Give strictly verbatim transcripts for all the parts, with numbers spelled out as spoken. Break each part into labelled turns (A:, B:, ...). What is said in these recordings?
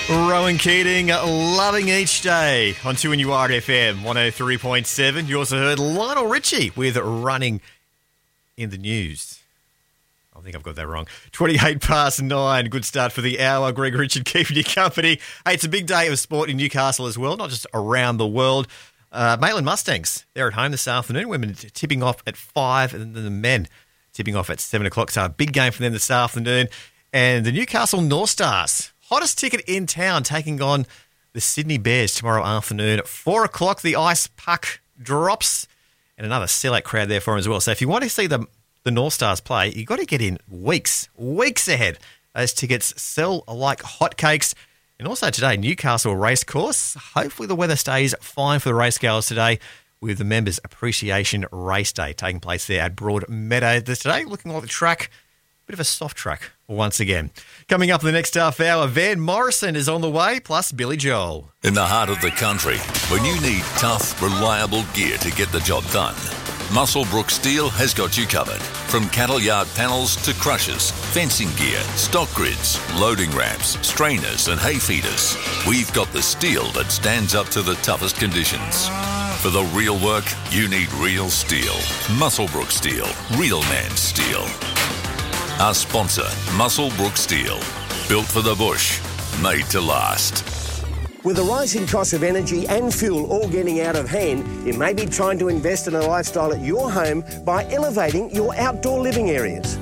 A: Rowan Keating, Loving Each Day on two N U R F M one oh three point seven. You also heard Lionel Richie with Running in the News. I think I've got that wrong. twenty-eight past nine. Good start for the hour. Greg Richard keeping you company. Hey, it's a big day of sport in Newcastle as well, not just around the world. Uh, Maitland Mustangs, they're at home this afternoon. Women tipping off at five, and then the men tipping off at seven o'clock. So a big game for them this afternoon. And the Newcastle North Stars, hottest ticket in town, taking on the Sydney Bears tomorrow afternoon at four o'clock. The ice puck drops, and another sellout crowd there for them as well. So if you want to see the, the North Stars play, you've got to get in weeks, weeks ahead. Those tickets sell like hotcakes. And also today, Newcastle Racecourse. Hopefully the weather stays fine for the racegoers today with the Members Appreciation Race Day taking place there at Broadmeadow today. Looking like the track, bit of a soft track once again. Coming up in the next half hour, Van Morrison is on the way, plus Billy Joel.
B: In the heart of the country, when you need tough, reliable gear to get the job done, Muswellbrook Steel has got you covered. From cattle yard panels to crushers, fencing gear, stock grids, loading ramps, strainers and hay feeders, we've got the steel that stands up to the toughest conditions. For the real work, you need real steel. Muswellbrook Steel. Real man steel. Our sponsor, Muswellbrook Steel. Built for the bush. Made to last.
C: With the rising cost of energy and fuel all getting out of hand, you may be trying to invest in a lifestyle at your home by elevating your outdoor living areas.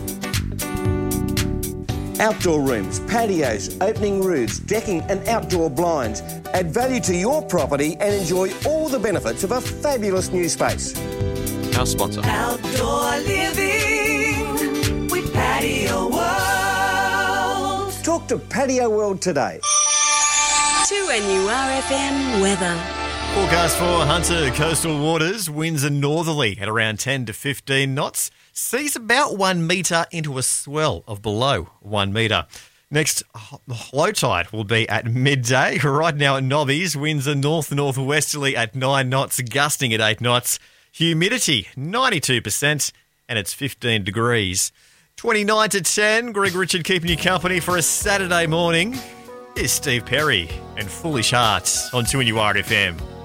C: Outdoor rooms, patios, opening roofs, decking and outdoor blinds add value to your property and enjoy all the benefits of a fabulous new space.
D: Our sponsor.
E: Outdoor living with Patio World.
C: Talk to Patio World today.
F: two N U R F M weather.
A: Forecast for Hunter coastal waters. Winds are northerly at around ten to fifteen knots. Seas about one metre into a swell of below one metre. Next low tide will be at midday. Right now at Nobbies, winds are north-northwesterly at nine knots, gusting at eight knots. Humidity, ninety-two percent, and it's fifteen degrees. twenty-nine to ten, Greg Richard keeping you company for a Saturday morning. Here's Steve Perry and Foolish Hearts on two N U R F M.